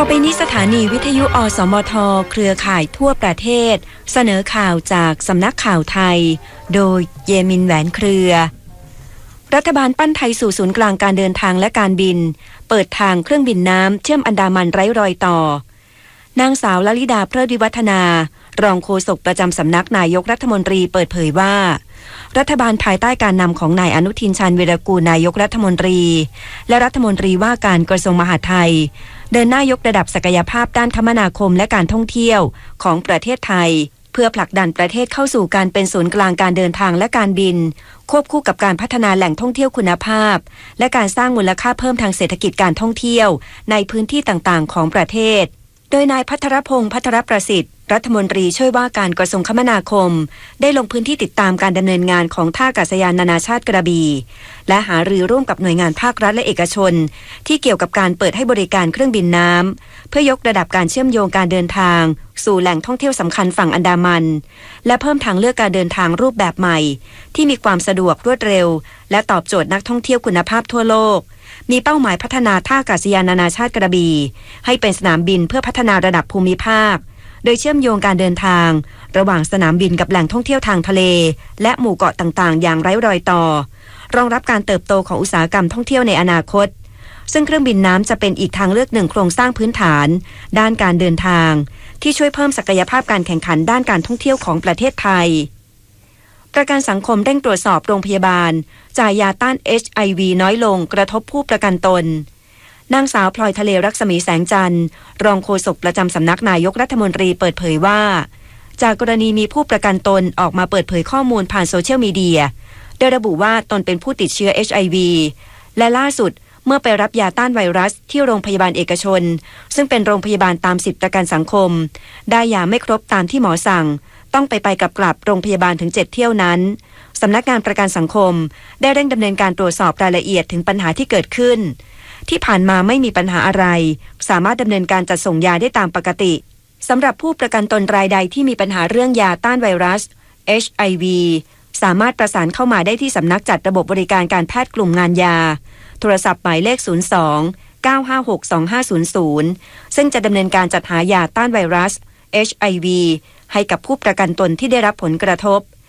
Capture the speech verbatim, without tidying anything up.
ไปนี้สถานีวิทยุอสมทเครือข่ายทั่วประเทศเสนอข่าวจากสำนักข่าวไทยโดยเยมินแหวนเครือรัฐบาลปั้นไทยสู่ศูนย์กลางการเดินทางและการบินเปิดทางเครื่องบินน้ำเชื่อมอันดามันไร้รอยต่อนางสาวลลิดาเพลิดวิวัฒนารองโฆษกประจำสำนักนายกรัฐมนตรีเปิดเผยว่ารัฐบาลภายใต้การนำของนายอนุทินชาญวีรกูลนายกรัฐมนตรีและรัฐมนตรีว่าการกระทรวงมหาดไทยเดินหน้ายกระดับศักยภาพด้านคมนาคมและการท่องเที่ยวของประเทศไทยเพื่อผลักดันประเทศเข้าสู่การเป็นศูนย์กลางการเดินทางและการบินควบคู่กับการพัฒนาแหล่งท่องเที่ยวคุณภาพและการสร้างมูลค่าเพิ่มทางเศรษฐกิจการท่องเที่ยวในพื้นที่ต่างๆของประเทศโดยนายภัทรพงษ์ภัทรประสิทธิ์รัฐมนตรีช่วยว่าการกระทรวงคมนาคมได้ลงพื้นที่ติดตามการดำเนินงานของท่าอากาศยานนานาชาติกระบี่และหารือร่วมกับหน่วยงานภาครัฐและเอกชนที่เกี่ยวกับการเปิดให้บริการเครื่องบินน้ำเพื่อยกระดับการเชื่อมโยงการเดินทางสู่แหล่งท่องเที่ยวสำคัญฝั่งอันดามันและเพิ่มทางเลือกการเดินทางรูปแบบใหม่ที่มีความสะดวกรวดเร็วและตอบโจทย์นักท่องเที่ยวคุณภาพทั่วโลกมีเป้าหมายพัฒนาท่าอากาศยานนานาชาติกระบี่ให้เป็นสนามบินเพื่อพัฒนาระดับภูมิภาคโดยเชื่อมโยงการเดินทางระหว่างสนามบินกับแหล่งท่องเที่ยวทางทะเลและหมู่เกาะต่างๆอย่างไร้รอยต่อรองรับการเติบโตของอุตสาหกรรมท่องเที่ยวในอนาคตซึ่งเครื่องบินน้ำจะเป็นอีกทางเลือกหนึ่งโครงสร้างพื้นฐานด้านการเดินทางที่ช่วยเพิ่มศักยภาพการแข่งขันด้านการท่องเที่ยวของประเทศไทยประกันสังคมเร่งตรวจสอบโรงพยาบาลจ่ายยาต้าน เอช ไอ วี น้อยลงกระทบผู้ประกันตนนางสาวพลอยทะเลรักษมีแสงจันทร์รองโฆษกประจำสำนักนายกรัฐมนตรีเปิดเผยว่าจากกรณีมีผู้ประกันตนออกมาเปิดเผยข้อมูลผ่านโซเชียลมีเดียโดยระบุว่าตนเป็นผู้ติดเชื้อ เอช ไอ วี และล่าสุดเมื่อไปรับยาต้านไวรัสที่โรงพยาบาลเอกชนซึ่งเป็นโรงพยาบาลตามสิทธิประกันสังคมได้ยาไม่ครบตามที่หมอสั่งต้องไปไปกลับกลับโรงพยาบาลถึงเจ็ดเที่ยวนั้นสำนักงานประกันสังคมได้เร่งดำเนินการตรวจสอบรายละเอียดถึงปัญหาที่เกิดขึ้นที่ผ่านมาไม่มีปัญหาอะไรสามารถดำเนินการจัดส่งยาได้ตามปกติสำหรับผู้ประกันตนรายใดที่มีปัญหาเรื่องยาต้านไวรัส เอช ไอ วี สามารถประสานเข้ามาได้ที่สำนักจัดระบบบริการการแพทย์กลุ่มงานยาโทรศัพท์หมายเลขศูนย์ สอง เก้า ห้า หก สอง ห้า ศูนย์ ศูนย์ซึ่งจะดำเนินการจัดหายาต้านไวรัส เอช ไอ วี ให้กับผู้ประกันตนที่ได้รับผลกระทบ